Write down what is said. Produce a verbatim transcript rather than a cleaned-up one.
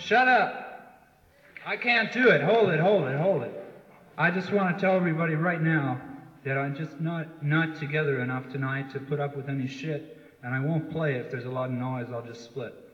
Shut up. I can't do it. Hold it, hold it, hold it. I just want to tell everybody right now that I'm just not, not together enough tonight to put up with any shit, and I won't play if there's a lot of noise. I'll just split.